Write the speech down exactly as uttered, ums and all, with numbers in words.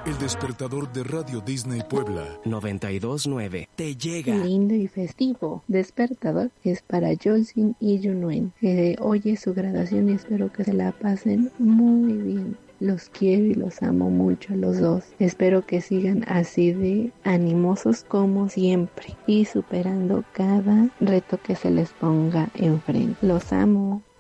El despertador de Radio Disney Puebla noventa y dos punto nueve te llega. Lindo y festivo despertador es para Jolsin y Junwen, que hoy es su graduación y espero que se la pasen muy bien. Los quiero y los amo mucho a los dos. Espero que sigan así de animosos como siempre y superando cada reto que se les ponga enfrente. Los amo.